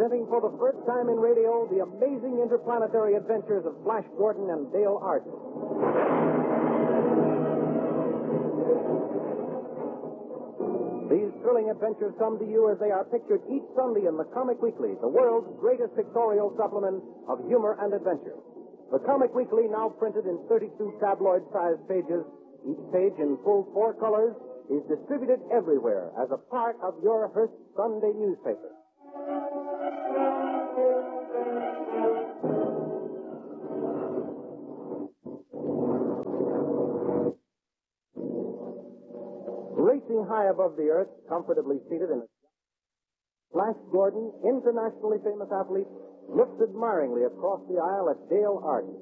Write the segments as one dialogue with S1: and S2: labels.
S1: presenting for the first time in radio the amazing interplanetary adventures of Flash Gordon and Dale Arden. These thrilling adventures come to you as they are pictured each Sunday in the Comic Weekly, the world's greatest pictorial supplement of humor and adventure. The Comic Weekly, now printed in 32 tabloid-sized pages, each page in full 4 colors, is distributed everywhere as a part of your Hearst Sunday newspaper. Racing high above the earth, comfortably seated in a Flash Gordon, internationally famous athlete, looks admiringly across the aisle at Dale Arden.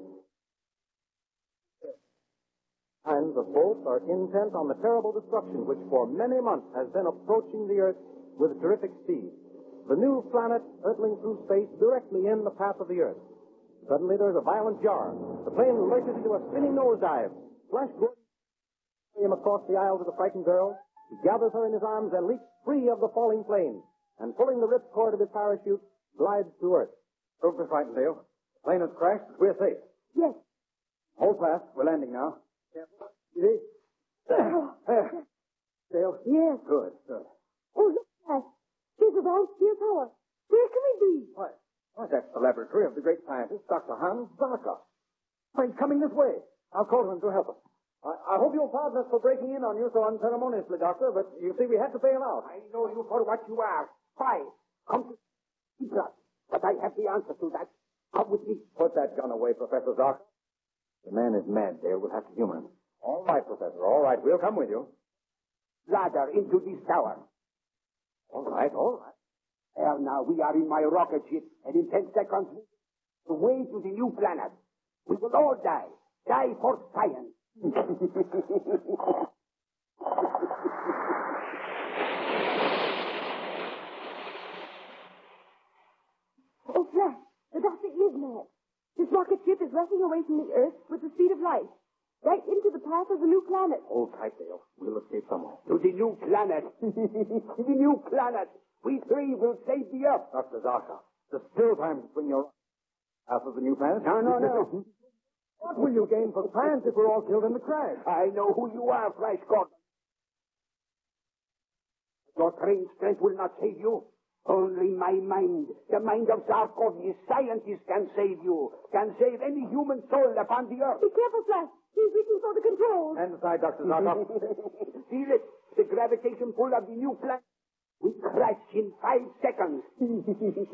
S1: And the both are intent on the terrible destruction which for many months has been approaching the earth with terrific speed. The new planet hurtling through space directly in the path of the earth. Suddenly there's a violent jar. The plane lurches into a spinning nosedive. Flash Gordon him across the aisle to the frightened girl. He gathers her in his arms and leaps free of the falling plane. And pulling the ripcord of his parachute, glides to earth.
S2: Don't be frightened, Dale. The plane has crashed, but we're safe.
S3: Yes.
S2: Hold fast. We're landing now. Careful. Easy. There. Dale?
S3: Yes.
S2: Good, good.
S3: Oh, look, Flash. There's a round steel tower. Where can we be?
S2: Why, that's the laboratory of the great scientist, Dr. Hans Zarkov. Why, he's coming this way. I'll call to him to help us. I hope you'll pardon us for breaking in on you so unceremoniously, Doctor, but you see, we had to bail out.
S4: I know you for what you are. Spy. Come to secret. But I have the answer to that. Come with me.
S2: Put that gun away, Professor Zarkov. The man is mad, Dale. We'll have to humor him. All right, Professor. All right. We'll come with you.
S4: Ladder into this tower.
S2: All right, all right.
S4: Well, now, we are in my rocket ship, and in 10 seconds, away to the new planet. We will all die. Die for science.
S3: Oh, Flash, the doctor is mad. His rocket ship is rushing away from the Earth with the speed of light, right into the path of the new planet.
S2: Hold tight, Dale. We'll escape somewhere.
S4: To the new planet. The new planet. We three will save the Earth.
S2: Dr. Zarkov, there's still time to swing your out of the new planet.
S4: No.
S2: What will you gain for science if we're all killed in the crash?
S4: I know who you are, Flash Gordon. Your trained strength will not save you. Only my mind, the mind of Zarkov, the scientist, can save you. Can save any human soul upon the earth.
S3: Be careful, Flash. He's reaching for the controls.
S2: Stand aside, Dr. Zarkov.
S4: Feel it. The gravitation pull of the new planet. We crash in 5 seconds.